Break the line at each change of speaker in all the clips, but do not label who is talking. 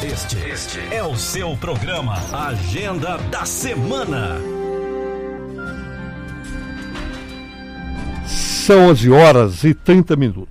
Este é o seu programa Agenda da Semana.
São 11h30.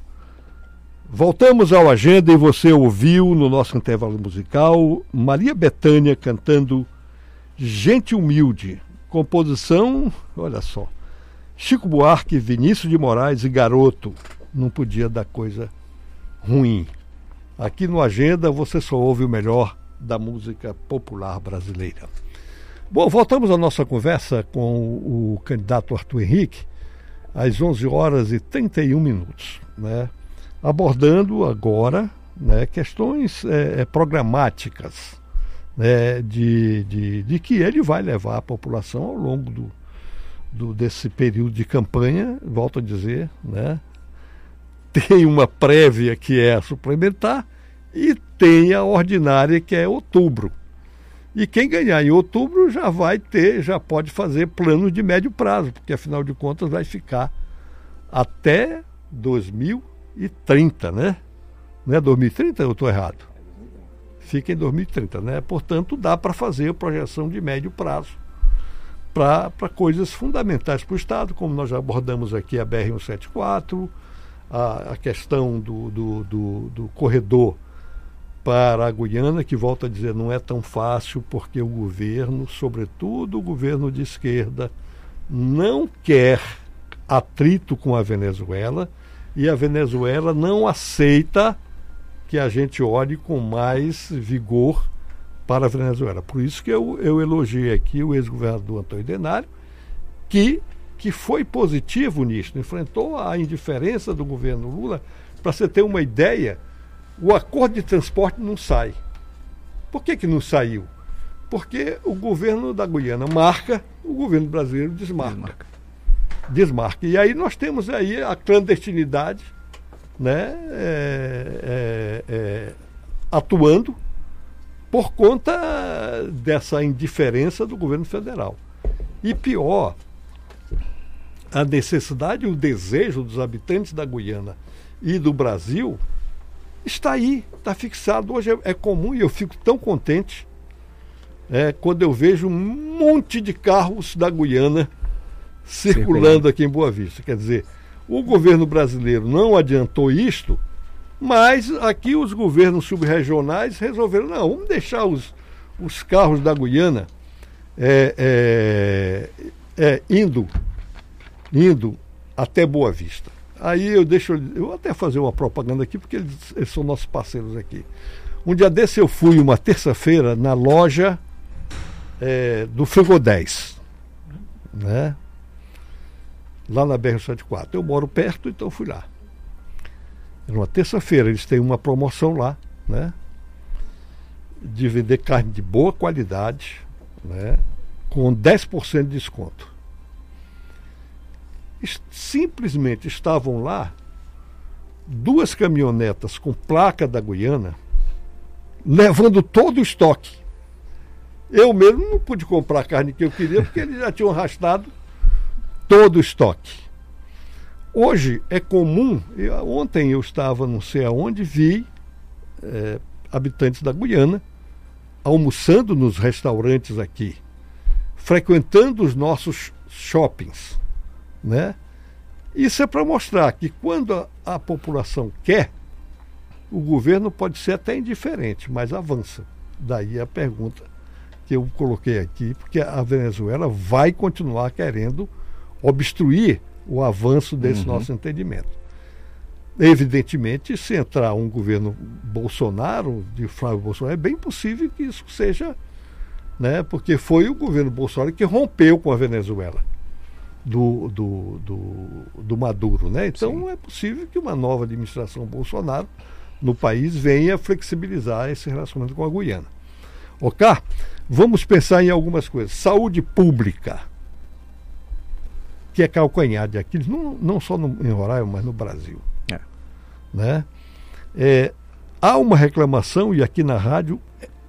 Voltamos ao Agenda e você ouviu no nosso intervalo musical Maria Bethânia cantando Gente Humilde, composição, olha só, Chico Buarque, Vinícius de Moraes e Garoto. Não podia dar coisa ruim. Aqui no Agenda você só ouve o melhor da música popular brasileira. Bom, voltamos à nossa conversa com o candidato Arthur Henrique às 11h31, né? Abordando agora, né, questões programáticas, né, de que ele vai levar a população ao longo desse período de campanha. Volto a dizer, né? Tem uma prévia que é a suplementar e tem a ordinária que é outubro. E quem ganhar em outubro já pode fazer planos de médio prazo, porque afinal de contas vai ficar até 2030, né? Não é 2030 ou eu estou errado? Fica em 2030, né? Portanto, dá para fazer a projeção de médio prazo para coisas fundamentais para o Estado, como nós já abordamos aqui a BR-174, a questão do corredor para a Guiana, que, volto a dizer, não é tão fácil, porque o governo, sobretudo o governo de esquerda, não quer atrito com a Venezuela, e a Venezuela não aceita que a gente olhe com mais vigor para a Venezuela. Por isso que eu elogiei aqui o ex-governador Antônio Denário, que foi positivo nisso, enfrentou a indiferença do governo Lula. Para você ter uma ideia, o acordo de transporte não sai. Por que não saiu? Porque o governo da Guiana marca, o governo brasileiro desmarca. E aí nós temos aí a clandestinidade, né, atuando por conta dessa indiferença do governo federal. E pior, a necessidade e o desejo dos habitantes da Guiana e do Brasil está aí, está fixado. Hoje é comum, e eu fico tão contente quando eu vejo um monte de carros da Guiana circulando aqui em Boa Vista. Quer dizer, o governo brasileiro não adiantou isto, mas aqui os governos subregionais resolveram, não, vamos deixar os carros da Guiana indo até Boa Vista. Aí eu vou até fazer uma propaganda aqui, porque eles são nossos parceiros aqui. Um dia desse eu fui, uma terça-feira, na loja do Frigodez, né? Lá na BR-174. Eu moro perto, então fui lá. Era uma terça-feira, eles têm uma promoção lá, né, de vender carne de boa qualidade, né, com 10% de desconto. Simplesmente estavam lá 2 caminhonetas com placa da Guiana, levando todo o estoque. Eu mesmo não pude comprar a carne que eu queria, porque eles já tinham arrastado todo o estoque. Hoje é comum, ontem eu estava não sei aonde, vi habitantes da Guiana almoçando nos restaurantes aqui, frequentando os nossos shoppings, né? Isso é para mostrar que quando a população quer, o governo pode ser até indiferente, mas avança. Daí a pergunta que eu coloquei aqui, porque a Venezuela vai continuar querendo obstruir o avanço desse nosso entendimento. Evidentemente, se entrar um governo Bolsonaro, de Flávio Bolsonaro, é bem possível que isso seja, né, porque foi o governo Bolsonaro que rompeu com a Venezuela do Maduro, né? Então sim, é possível que uma nova administração Bolsonaro no país venha flexibilizar esse relacionamento com a Guiana. Ok? Vamos pensar em algumas coisas. Saúde pública, que é calcanhar de Aquiles, não só em Roraima, mas no Brasil. Né? Há uma reclamação, e aqui na rádio